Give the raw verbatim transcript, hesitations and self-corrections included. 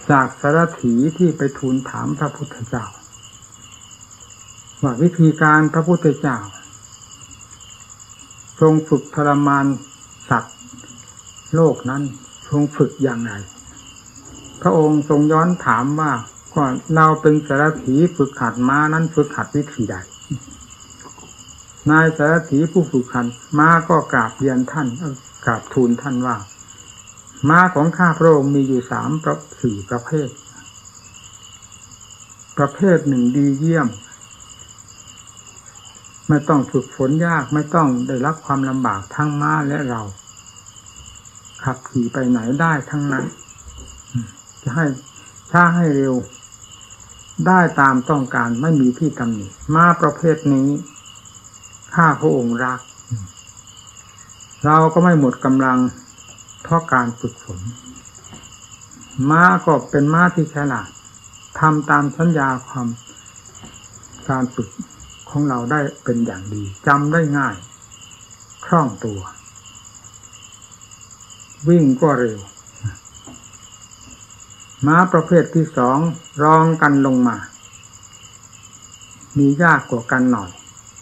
จากสารถีที่ไปทูลถามพระพุทธเจ้าว่าวิธีการพระพุทธเจ้าทรงฝึกทรมานสัตว์โลกนั้นทรงฝึกอย่างไรพระองค์ทรงย้อนถามว่าก่อนเราเป็นสารถีฝึกหัดม้านั้นฝึกหัดวิธีใดนายสารถีผู้ฝึกหัดม้าก็กราบเรียนท่านกราบทูลท่านว่าม้าของข้าพระองค์มีอยู่สามประสี่ประเภทประเภทหนึ่งดีเยี่ยมไม่ต้องฝึกฝนยากไม่ต้องได้รับความลำบากทั้งม้าและเราขับขี่ไปไหนได้ทั้งนั้นจะให้ช้าให้เร็วได้ตามต้องการไม่มีที่ตำหนิม้าประเภทนี้ข้าพระองค์รักเราก็ไม่หมดกำลังเพราะการฝึกฝนม้าก็เป็นม้าที่ฉลาดทำตามสัญญาความการฝึกของเราได้เป็นอย่างดีจำได้ง่ายคล่องตัววิ่งก็เร็วม้าประเภทที่สองรองกันลงมามียากกว่ากันหน่อย